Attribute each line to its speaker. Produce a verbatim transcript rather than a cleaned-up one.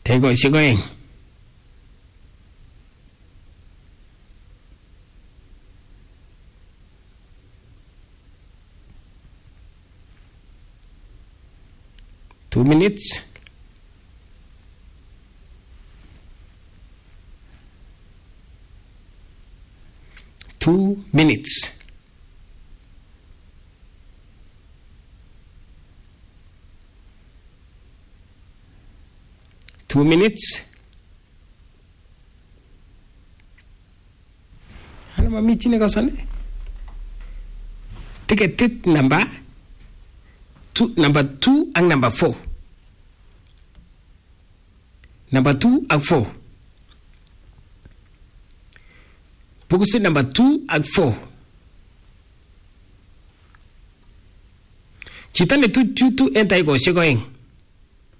Speaker 1: Dakikoshek oeng. Two minutes. Two minutes. Two minutes. Ano mamichi ne kasane? Ticket number two, number two and number four. Number two and four. Pukusi number two and four. Chitane tu tu tu enta iko sheko eng.